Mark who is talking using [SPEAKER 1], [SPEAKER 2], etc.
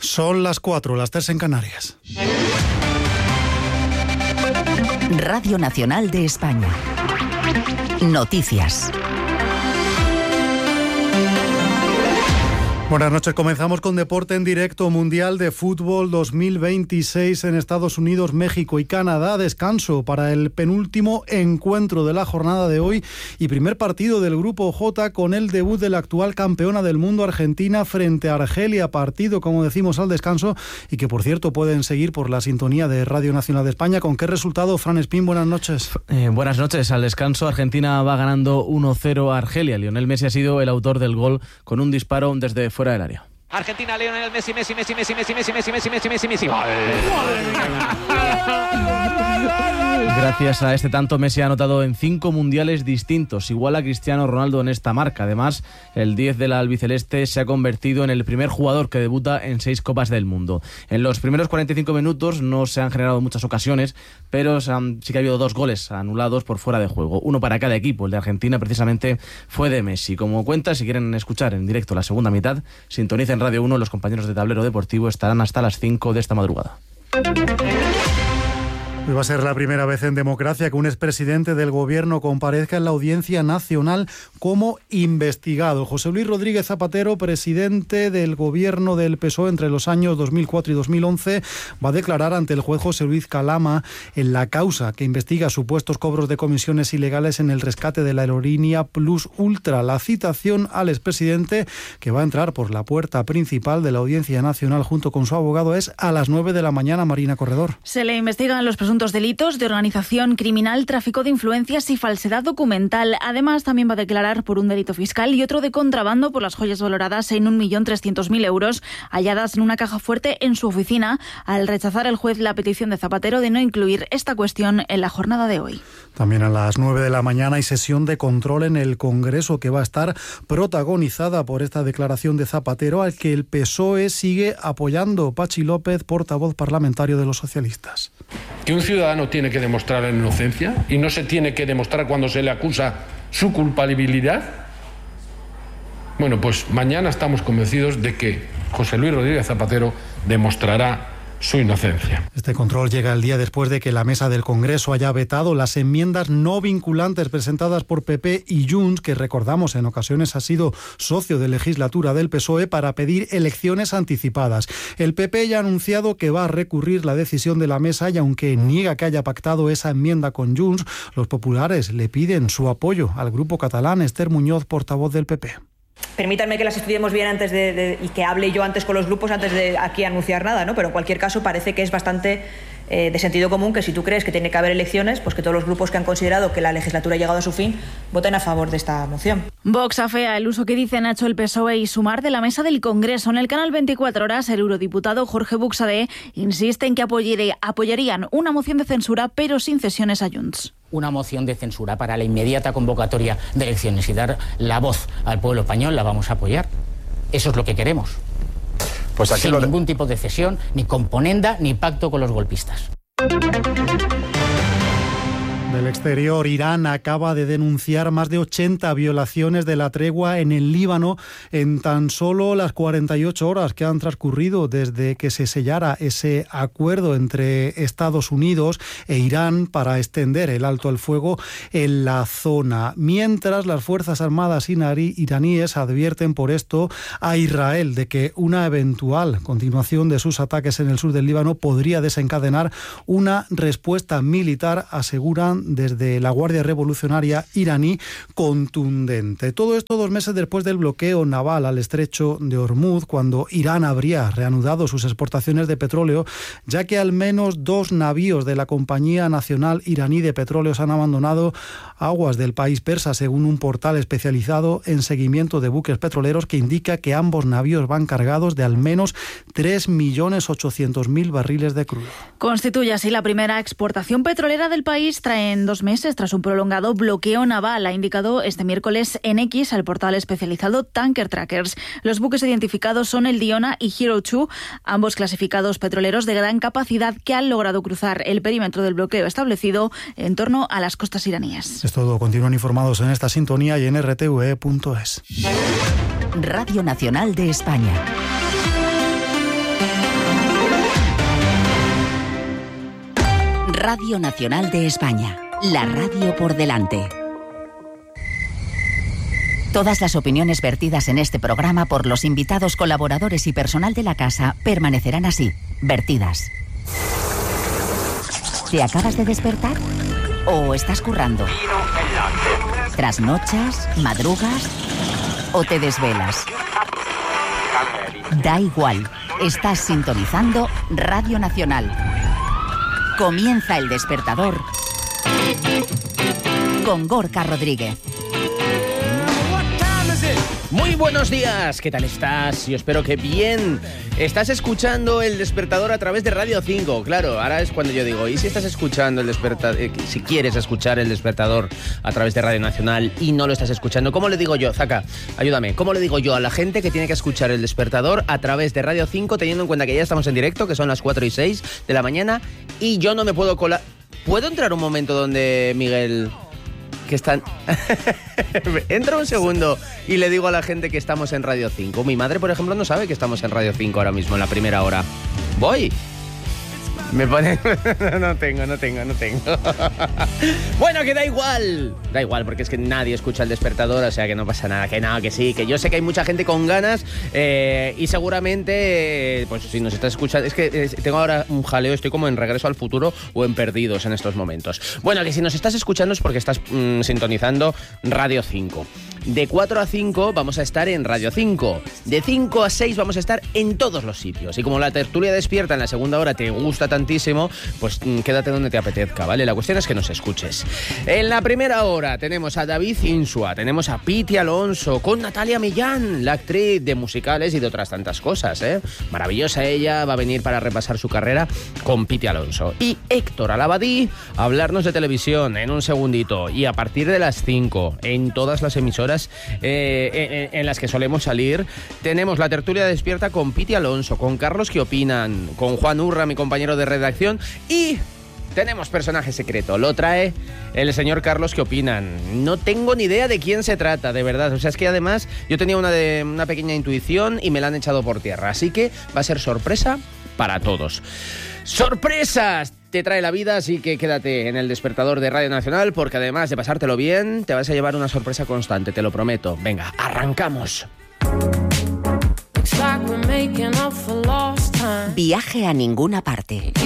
[SPEAKER 1] Son las 4, las 3 en Canarias.
[SPEAKER 2] Radio Nacional de España. Noticias.
[SPEAKER 1] Buenas noches, comenzamos con deporte en directo. Mundial de Fútbol 2026 en Estados Unidos, México y Canadá. Descanso para el penúltimo encuentro de la jornada de hoy y primer partido del Grupo J con el debut de la actual campeona del mundo Argentina frente a Argelia. Partido, como decimos, al descanso y que, por cierto, pueden seguir por la sintonía de Radio Nacional de España. ¿Con qué resultado, Fran Espín? Buenas noches.
[SPEAKER 3] Buenas noches. Al descanso, Argentina va ganando 1-0 a Argelia. Lionel Messi ha sido el autor del gol con un disparo desde fuera del área.
[SPEAKER 4] Argentina, Lionel Messi.
[SPEAKER 3] Gracias a este tanto, Messi ha anotado en 5 mundiales distintos, igual a Cristiano Ronaldo en esta marca. Además, el 10 del albiceleste se ha convertido en el primer jugador que debuta en 6 Copas del Mundo. En los primeros 45 minutos no se han generado muchas ocasiones, pero sí que ha habido 2 goles anulados por fuera de juego, uno para cada equipo. El de Argentina precisamente fue de Messi. Como cuenta, si quieren escuchar en directo la segunda mitad, sintonicen Radio 1, los compañeros de Tablero Deportivo estarán hasta las 5 de esta madrugada.
[SPEAKER 1] Hoy va a ser la primera vez en democracia que un expresidente del gobierno comparezca en la Audiencia Nacional como investigado. José Luis Rodríguez Zapatero, presidente del gobierno del PSOE entre los años 2004 y 2011, va a declarar ante el juez José Luis Calama en la causa que investiga supuestos cobros de comisiones ilegales en el rescate de la aerolínea Plus Ultra. La citación al expresidente, que va a entrar por la puerta principal de la Audiencia Nacional junto con su abogado, es a las 9 de la mañana. Marina Corredor.
[SPEAKER 5] Se le investigan los presuntos delitos de organización criminal, tráfico de influencias y falsedad documental. Además, también va a declarar por un delito fiscal y otro de contrabando por las joyas valoradas en 1.300.000 euros halladas en una caja fuerte en su oficina, al rechazar el juez la petición de Zapatero de no incluir esta cuestión en la jornada de hoy.
[SPEAKER 1] También a las 9 de la mañana hay sesión de control en el Congreso que va a estar protagonizada por esta declaración de Zapatero, al que el PSOE sigue apoyando. Pachi López, portavoz parlamentario de los socialistas.
[SPEAKER 6] Que un ciudadano tiene que demostrar la inocencia y no se tiene que demostrar cuando se le acusa su culpabilidad. Bueno, pues mañana estamos convencidos de que José Luis Rodríguez Zapatero demostrará su inocencia.
[SPEAKER 1] Este control llega el día después de que la mesa del Congreso haya vetado las enmiendas no vinculantes presentadas por PP y Junts, que recordamos en ocasiones ha sido socio de legislatura del PSOE, para pedir elecciones anticipadas. El PP ya ha anunciado que va a recurrir la decisión de la mesa y aunque niega que haya pactado esa enmienda con Junts, los populares le piden su apoyo al grupo catalán. Esther Muñoz, portavoz del PP.
[SPEAKER 7] Permítanme que las estudiemos bien antes y que hable yo antes con los grupos antes de aquí anunciar nada, ¿no? Pero en cualquier caso parece que es bastante de sentido común que si tú crees que tiene que haber elecciones, pues que todos los grupos que han considerado que la legislatura ha llegado a su fin voten a favor de esta moción.
[SPEAKER 5] Vox afea el uso que dicen ha hecho el PSOE y Sumar de la mesa del Congreso. En el canal 24 Horas, el eurodiputado Jorge Buxadé insiste en que apoyarían una moción de censura, pero sin cesiones a Junts.
[SPEAKER 8] Una moción de censura para la inmediata convocatoria de elecciones y dar la voz al pueblo español, la vamos a apoyar. Eso es lo que queremos. Pues aquí sin ningún tipo de cesión, ni componenda, ni pacto con los golpistas.
[SPEAKER 1] Del exterior, Irán acaba de denunciar más de 80 violaciones de la tregua en el Líbano en tan solo las 48 horas que han transcurrido desde que se sellara ese acuerdo entre Estados Unidos e Irán para extender el alto al fuego en la zona. Mientras, las Fuerzas Armadas iraníes advierten por esto a Israel de que una eventual continuación de sus ataques en el sur del Líbano podría desencadenar una respuesta militar, aseguran desde la Guardia Revolucionaria iraní, contundente. Todo esto 2 meses después del bloqueo naval al estrecho de Hormuz, cuando Irán habría reanudado sus exportaciones de petróleo, ya que al menos 2 navíos de la Compañía Nacional Iraní de Petróleos han abandonado aguas del país persa, según un portal especializado en seguimiento de buques petroleros que indica que ambos navíos van cargados de al menos 3.800.000 barriles de crudo.
[SPEAKER 5] Constituye así la primera exportación petrolera del país en 2 meses tras un prolongado bloqueo naval, ha indicado este miércoles en X al portal especializado Tanker Trackers. Los buques identificados son el Diona y Hero 2, ambos clasificados petroleros de gran capacidad que han logrado cruzar el perímetro del bloqueo establecido en torno a las costas iraníes.
[SPEAKER 1] Es todo. Continúan informados en esta sintonía y en rtve.es.
[SPEAKER 2] Radio Nacional de España. Radio Nacional de España. La radio por delante. Todas las opiniones vertidas en este programa por los invitados, colaboradores y personal de la casa permanecerán así, vertidas. ¿Te acabas de despertar? ¿O estás currando? ¿Trasnochas? ¿Madrugas? ¿O te desvelas? Da igual, estás sintonizando Radio Nacional. Comienza El Despertador con Gorka Rodríguez.
[SPEAKER 4] Muy buenos días, ¿qué tal estás? Yo espero que bien. Estás escuchando El Despertador a través de Radio 5. Claro, ahora es cuando yo digo, ¿y si estás escuchando El Despertador? Si quieres escuchar El Despertador a través de Radio Nacional y no lo estás escuchando, ¿cómo le digo yo? Zaka, ayúdame. ¿Cómo le digo yo a la gente que tiene que escuchar El Despertador a través de Radio 5, teniendo en cuenta que ya estamos en directo, que son las 4:06 de la mañana, y yo no me puedo colar? ¿Puedo entrar un momento donde Miguel... que están... Entra un segundo y le digo a la gente que estamos en Radio 5. Mi madre, por ejemplo, no sabe que estamos en Radio 5 ahora mismo, en la primera hora. Voy. Me pone... No tengo. Bueno, que da igual, porque es que nadie escucha El Despertador, o sea que no pasa nada, que sí, que yo sé que hay mucha gente con ganas y seguramente, pues si nos estás escuchando, es que tengo ahora un jaleo, estoy como en Regreso al Futuro o en Perdidos en estos momentos. Bueno, que si nos estás escuchando es porque estás sintonizando Radio 5. De 4 a 5 vamos a estar en Radio 5. De 5 a 6 vamos a estar en todos los sitios. Y como la tertulia despierta en la segunda hora te gusta tantísimo, pues quédate donde te apetezca, ¿vale? La cuestión es que nos escuches. En la primera hora tenemos a David Insua, tenemos a Piti Alonso, con Natalia Millán, la actriz de musicales y de otras tantas cosas, ¿eh? Maravillosa ella, va a venir para repasar su carrera con Piti Alonso. Y Héctor Alabadí a hablarnos de televisión en un segundito. Y a partir de las 5, en todas las emisoras en las que solemos salir, tenemos la tertulia despierta con Piti Alonso, con Carlos ¿Qué opinan?, con Juan Urra, mi compañero de redacción, y tenemos personaje secreto, lo trae el señor Carlos ¿Qué opinan? No tengo ni idea de quién se trata, de verdad, o sea, es que además yo tenía una pequeña intuición y me la han echado por tierra, así que va a ser sorpresa para todos. ¡Sorpresas! Te trae la vida, así que quédate en El Despertador de Radio Nacional, porque además de pasártelo bien, te vas a llevar una sorpresa constante, te lo prometo. Venga, arrancamos.
[SPEAKER 2] Viaje a ninguna parte.